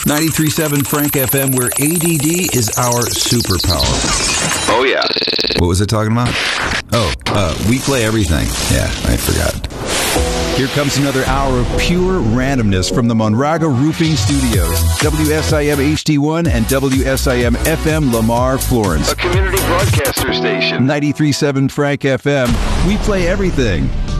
93.7 Frank FM, where ADD is our superpower. Oh, yeah. What was it talking about? We play everything. Yeah, I forgot. Here comes another hour of pure randomness from the Monraga Roofing Studios. WSIM HD1 and WSIM FM Lamar, Florence. A community broadcaster station. 93.7 Frank FM. We play everything.